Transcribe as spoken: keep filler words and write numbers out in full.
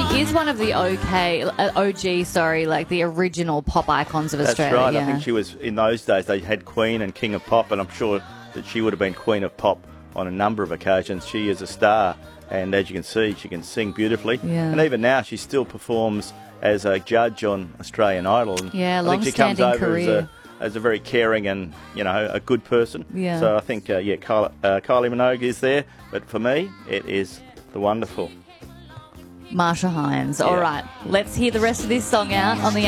She is one of the OK, uh, O G, sorry, like the original pop icons of That's Australia. right. Yeah. I think she was, in those days, they had Queen and King of Pop, and I'm sure that she would have been Queen of Pop on a number of occasions. She is a star, and as you can see, she can sing beautifully. Yeah. And even now, she still performs as a judge on Australian Idol. And Yeah, I think she comes long-standing over as career. a, as a very caring and, you know, a good person. Yeah. So I think, uh, yeah, Kylie, uh, Kylie Minogue is there, but for me, it is the wonderful Marsha Hines. All Yeah. right, let's hear the rest of this song out on the